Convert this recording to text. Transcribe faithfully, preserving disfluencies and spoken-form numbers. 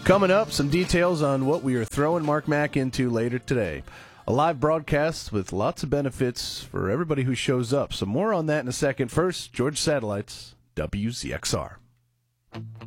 Coming up, some details on what we are throwing Mark Mack into later today. A live broadcast with lots of benefits for everybody who shows up. So more on that in a second. First, Georgia Satellites, W Z X R.